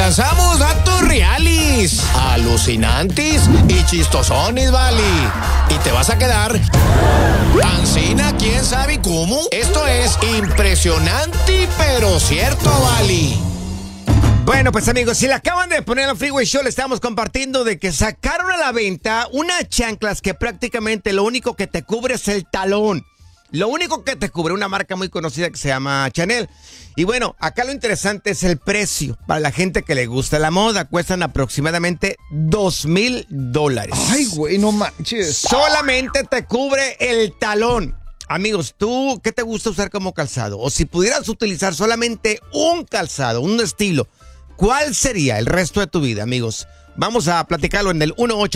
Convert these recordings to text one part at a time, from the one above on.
lanzamos datos reales, alucinantes y chistosones, vale. Y te vas a quedar ancina, quién sabe cómo. Esto es impresionante, pero cierto, vale. Bueno, pues amigos, si le acaban de poner al Freeway Show, le estamos compartiendo de que sacaron a la venta unas chanclas que prácticamente lo único que te cubre es el talón. Lo único que te cubre, una marca muy conocida que se llama Chanel. Y bueno, acá lo interesante es el precio. Para la gente que le gusta la moda, cuestan aproximadamente $2,000. Ay, güey, no manches. Solamente te cubre el talón. Amigos, ¿tú qué te gusta usar como calzado? O si pudieras utilizar solamente un calzado, un estilo, ¿cuál sería el resto de tu vida, amigos? Vamos a platicarlo en el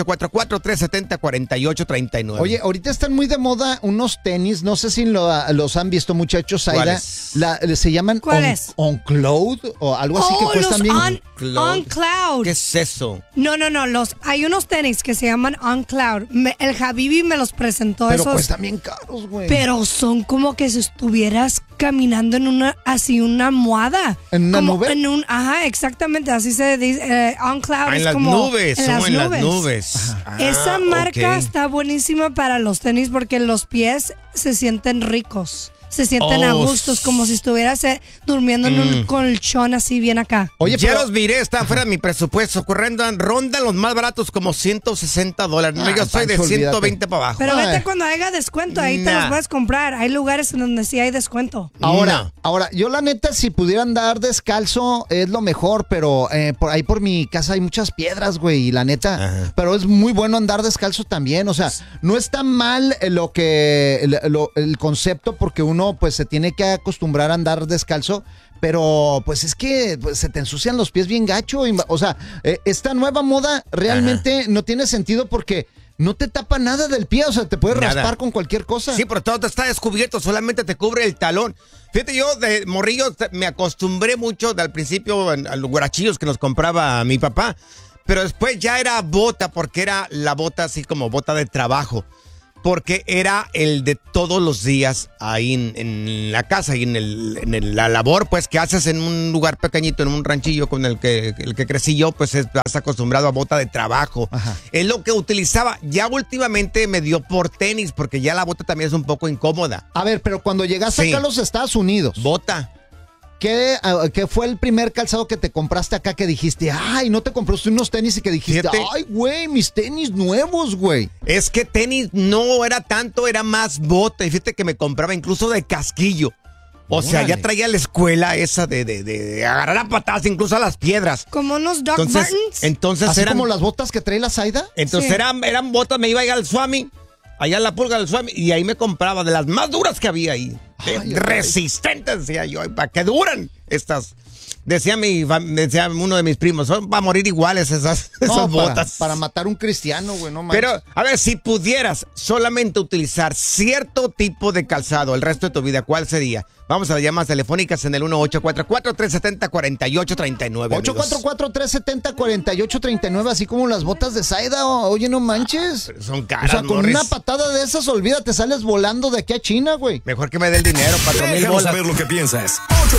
1844-370-4839. Oye, ahorita están muy de moda unos tenis, no sé si los han visto, muchachos, Aida. Se llaman On Cloud o algo así que cuestan bien. On Cloud. ¿Qué es eso? No, hay unos tenis que se llaman On Cloud. El Habibi me los presentó. Pero cuestan bien caros, güey. Pero son como que si estuvieras caminando en una almohada. ¿En una nube? Ajá, exactamente, así se dice. On Cloud es como nubes, en son las las nubes. Esa marca está buenísima para los tenis porque los pies se sienten ricos. Se sienten a gustos, como si estuvieras durmiendo en un colchón así bien acá. Oye, ya los miré, están fuera de mi presupuesto. Rondan los más baratos como $160. Yo soy de 120 para abajo. Pero vete cuando haya descuento, ahí te los puedes comprar. Hay lugares en donde sí hay descuento. Ahora, yo la neta, si pudiera andar descalzo, es lo mejor, pero por mi casa hay muchas piedras, güey, y la neta, pero es muy bueno andar descalzo también. O sea, no está mal el concepto, porque uno pues se tiene que acostumbrar a andar descalzo, pero pues es que se te ensucian los pies bien gacho. O sea, esta nueva moda realmente no tiene sentido porque no te tapa nada del pie, o sea, te puedes raspar con cualquier cosa. Sí, pero todo está descubierto, solamente te cubre el talón. Fíjate, yo de morrillo me acostumbré mucho al principio a los guarachillos que nos compraba mi papá, pero después ya era bota, porque era la bota así como bota de trabajo. Porque era el de todos los días ahí en la casa y en la labor pues que haces en un lugar pequeñito, en un ranchillo con el que crecí yo, pues estás acostumbrado a bota de trabajo. Ajá. Es lo que utilizaba. Ya últimamente me dio por tenis, porque ya la bota también es un poco incómoda. A ver, pero cuando llegaste acá a los Estados Unidos, bota. ¿Qué fue el primer calzado que te compraste acá que dijiste, ay, no te compraste unos tenis y que dijiste, ay, güey, mis tenis nuevos, güey? Es que tenis no era tanto, era más bota. Y fíjate que me compraba incluso de casquillo. O sea, ya traía la escuela esa de agarrar a patadas incluso a las piedras. Como unos Doc Martens. Entonces ¿así como las botas que trae la Zaida? Entonces eran botas, me iba a ir al Swami, allá en la pulga del Swami, y ahí me compraba de las más duras que había ahí. Resistentes, decía yo, ¿para qué duran estas? Decía uno de mis primos, son para morir iguales esas botas. Para matar un cristiano, güey, no manches. Pero, a ver, si pudieras solamente utilizar cierto tipo de calzado el resto de tu vida, ¿cuál sería? Vamos a las llamadas telefónicas en el 1844-370-4839. 844-370-4839, así como las botas de Zaida. Oye, no manches. Pero son caras, o sea, con una patada de esas, olvídate, sales volando de aquí a China, güey. Mejor que me dé el dinero, $4,000. Déjanos saber lo que piensas.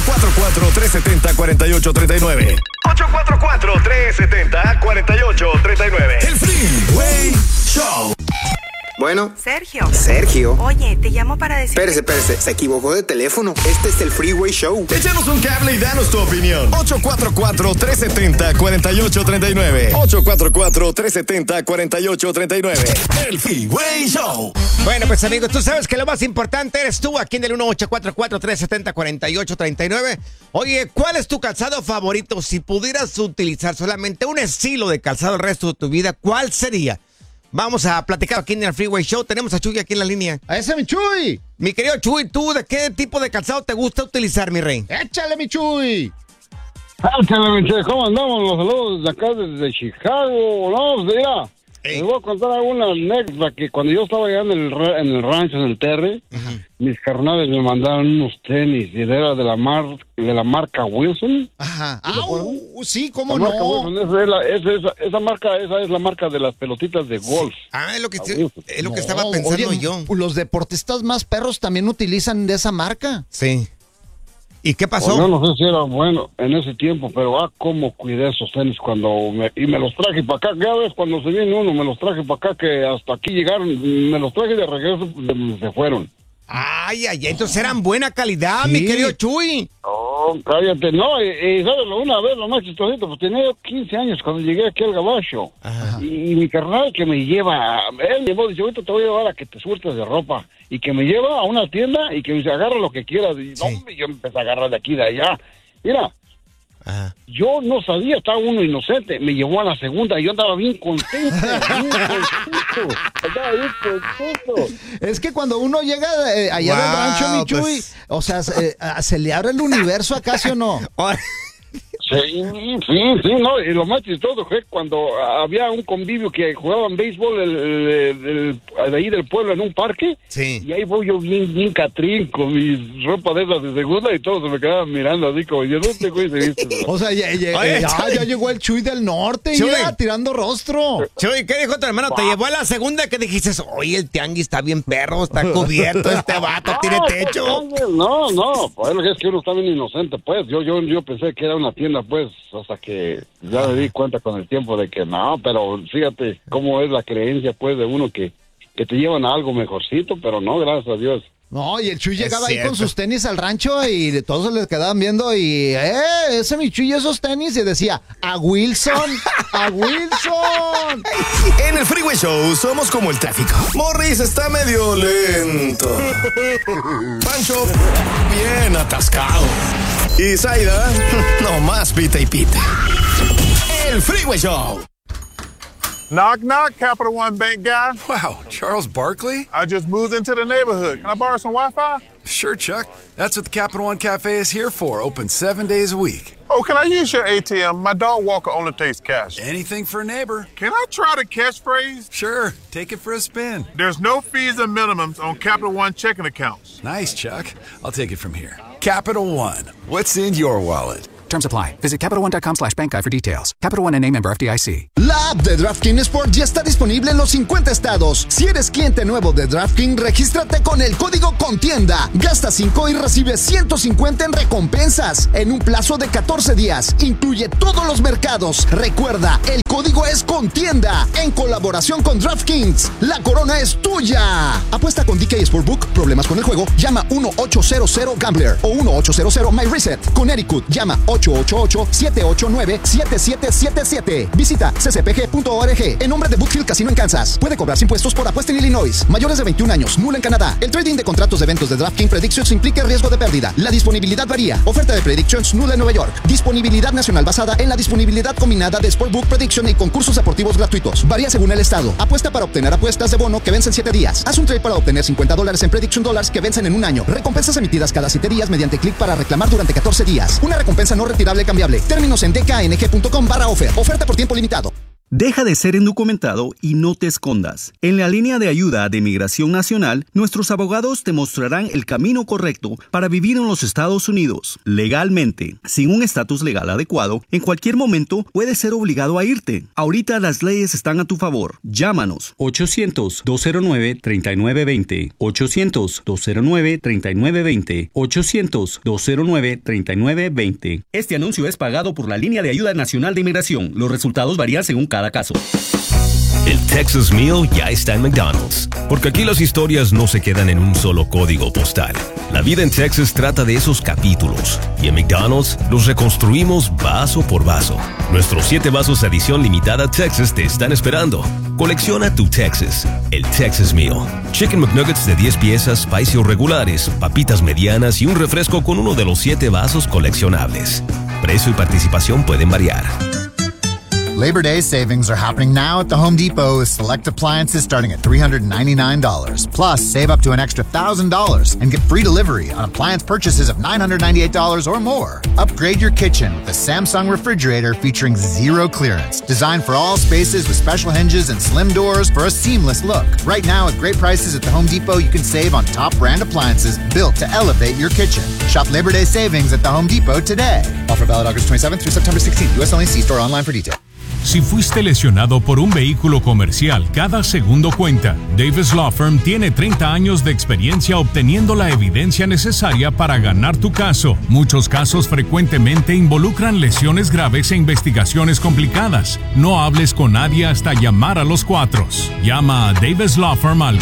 844-370-4839. 844-370-4839. El Freeway Show. Bueno. Sergio. Oye, te llamo para decir... Espérese, se equivocó de teléfono. Este es el Freeway Show. Échanos un cable y danos tu opinión. 844-370-4839. 844-370-4839. El Freeway Show. Bueno, pues amigos, tú sabes que lo más importante eres tú aquí en el 1844-370-4839. Oye, ¿cuál es tu calzado favorito? Si pudieras utilizar solamente un estilo de calzado el resto de tu vida, ¿cuál sería? Vamos a platicar aquí en el Freeway Show. Tenemos a Chuy aquí en la línea. ¡A ese, mi Chuy! Mi querido Chuy, ¿tú de qué tipo de calzado te gusta utilizar, mi rey? ¡Échale, mi Chuy! Échale, mi Chuy. ¿Cómo andamos? Los saludos de acá desde Chicago. No, pues mira, les voy a contar alguna anécdota que cuando yo estaba allá en el rancho, en el Terry, mis carnales me mandaron unos tenis y era de la marca Wilson. Ajá. Sí, ¿cómo la no? Wilson, esa marca, esa es la marca de las pelotitas de golf. Es lo que estaba pensando yo. Los deportistas más perros también utilizan de esa marca. Sí. ¿Y qué pasó? Pues yo no sé si era bueno en ese tiempo, pero cómo cuidé esos tenis y me los traje para acá. Cada vez cuando se viene uno, me los traje para acá, que hasta aquí llegaron, me los traje de regreso, se fueron. Ay, entonces eran buena calidad, mi querido Chuy. Oh, cállate, no, y sabes, una vez, lo más chistosito, pues tenía 15 años cuando llegué aquí al gabacho. Y mi carnal que me lleva, él llevó, dice, ahorita te voy a llevar a que te surtas de ropa. Y que me lleva a una tienda y que me dice, agarra lo que quieras. Y hombre, yo empecé a agarrar de aquí y de allá. Mira, yo no sabía, estaba uno inocente. Me llevó a la segunda y yo andaba bien contento. Es que cuando uno llega allá del rancho, mi Chuy, pues, o sea, se le abre el universo acá, ¿sí o no? Sí, no, y lo más chistoso fue cuando había un convivio que jugaban béisbol de ahí del pueblo en un parque, y ahí voy yo bien catrín con mi ropa de esas de segunda y todos se me quedaban mirando así como yo no te güey se viste. O sea, ya llegó el Chuy del norte, Chuy, ya tirando rostro. Chuy, ¿qué dijo tu hermano? Te llevó a la segunda que dijiste, oye, el tianguis está bien perro, está cubierto, este vato tiene techo. No, pues es que uno está bien inocente, pues, yo pensé que era una tienda, pues, hasta que ya me di cuenta con el tiempo de que no, pero fíjate cómo es la creencia, pues, de uno que te llevan a algo mejorcito, pero no, gracias a Dios. No, y el Chuy llegaba ahí con sus tenis al rancho y todos se les quedaban viendo y, ese mi Chuy, esos tenis, y decía, ¡a Wilson! ¡A Wilson! En el Freeway Show somos como el tráfico. Morris está medio lento. Pancho, bien atascado. Y Zaida, no más pita y pita. El Freeway Show. Knock, knock, Capital One Bank guy. Wow, Charles Barkley? I just moved into the neighborhood. Can I borrow some Wi-Fi? Sure, Chuck. That's what the Capital One Cafe is here for. Open 7 days a week. Oh, can I use your ATM? My dog Walker only takes cash. Anything for a neighbor. Can I try the catchphrase? Sure. Take it for a spin. There's no fees and minimums on Capital One checking accounts. Nice, Chuck. I'll take it from here. Capital One. What's in your wallet? Terms apply. Visit CapitalOne.com/bankguide for details. Capital One N.A. member FDIC. La app de DraftKings Sport ya está disponible en los 50 estados. Si eres cliente nuevo de DraftKings, regístrate con el código CONTIENDA. Gasta 5 y recibe 150 en recompensas en un plazo de 14 días. Incluye todos los mercados. Recuerda, el código es CONTIENDA en colaboración con DraftKings. La corona es tuya. Apuesta con DK Sportbook. ¿Problemas con el juego? Llama 1-800-GAMBLER o 1-800-MyReset. Connecticut, llama 888-789-7777. Visita ccpg.org. En nombre de Bookfield Casino en Kansas. Puede cobrarse impuestos por apuesta en Illinois. Mayores de 21 años. Nula en Canadá. El trading de contratos de eventos de DraftKings Predictions implica riesgo de pérdida. La disponibilidad varía. Oferta de Predictions nula en Nueva York. Disponibilidad nacional basada en la disponibilidad combinada de Sportbook Prediction y concursos deportivos gratuitos. Varía según el estado. Apuesta para obtener apuestas de bono que vencen 7 días. Haz un trade para obtener $50 en Prediction Dollars que vencen en un año. Recompensas emitidas cada 7 días mediante clic para reclamar durante 14 días. Una recompensa no retirable cambiable. Términos en dkng.com/offer. Oferta por tiempo limitado. Deja de ser indocumentado y no te escondas. En la línea de ayuda de Migración Nacional, nuestros abogados te mostrarán el camino correcto para vivir en los Estados Unidos legalmente. Sin un estatus legal adecuado, en cualquier momento puedes ser obligado a irte. Ahorita las leyes están a tu favor. Llámanos 800-209-3920, 800-209-3920, 800-209-3920. Este anuncio es pagado por la línea de ayuda nacional de inmigración. Los resultados varían según cada caso. El Texas Meal ya está en McDonald's, porque aquí las historias no se quedan en un solo código postal. La vida en Texas trata de esos capítulos, y en McDonald's los reconstruimos vaso por vaso. Nuestros 7 vasos edición limitada Texas te están esperando. Colecciona tu Texas, el Texas Meal. Chicken McNuggets de 10 piezas, spicy o regulares, papitas medianas y un refresco con uno de los 7 vasos coleccionables. Precio y participación pueden variar. Labor Day savings are happening now at the Home Depot with select appliances starting at $399. Plus, save up to an extra $1,000 and get free delivery on appliance purchases of $998 or more. Upgrade your kitchen with a Samsung refrigerator featuring zero clearance. Designed for all spaces with special hinges and slim doors for a seamless look. Right now, with great prices at the Home Depot, you can save on top brand appliances built to elevate your kitchen. Shop Labor Day savings at the Home Depot today. Offer valid August 27th through September 16th. U.S. only. See store online for details. Si fuiste lesionado por un vehículo comercial, cada segundo cuenta. Davis Law Firm tiene 30 años de experiencia obteniendo la evidencia necesaria para ganar tu caso. Muchos casos frecuentemente involucran lesiones graves e investigaciones complicadas. No hables con nadie hasta llamar a los cuatros. Llama a Davis Law Firm al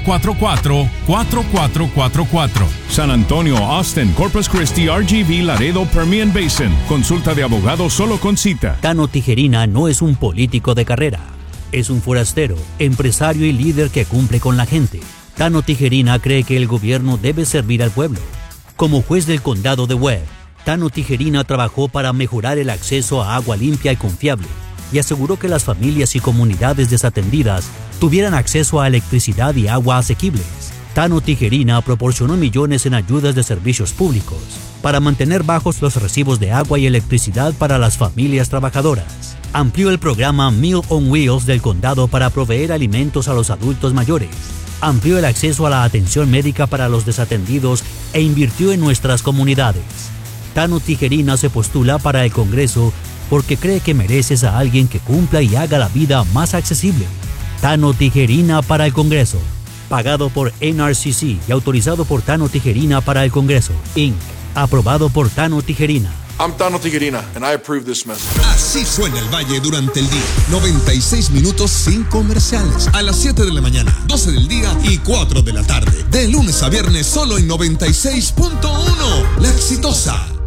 444-4444. San Antonio, Austin, Corpus Christi, RGV, Laredo, Permian Basin. Consulta de abogado solo con cita. Tano Tijerina no es un político de carrera. Es un forastero, empresario y líder que cumple con la gente. Tano Tijerina cree que el gobierno debe servir al pueblo. Como juez del condado de Webb, Tano Tijerina trabajó para mejorar el acceso a agua limpia y confiable y aseguró que las familias y comunidades desatendidas tuvieran acceso a electricidad y agua asequibles. Tano Tijerina proporcionó millones en ayudas de servicios públicos para mantener bajos los recibos de agua y electricidad para las familias trabajadoras. Amplió el programa Meal on Wheels del condado para proveer alimentos a los adultos mayores. Amplió el acceso a la atención médica para los desatendidos e invirtió en nuestras comunidades. Tano Tijerina se postula para el Congreso porque cree que mereces a alguien que cumpla y haga la vida más accesible. Tano Tijerina para el Congreso. Pagado por NRCC y autorizado por Tano Tijerina para el Congreso, Inc. Aprobado por Tano Tijerina. I'm Tano Tijerina, and I approve this message. Así suena el Valle durante el día. 96 minutos sin comerciales. A las 7 de la mañana, 12 del día y 4 de la tarde. De lunes a viernes solo en 96.1. La Exitosa.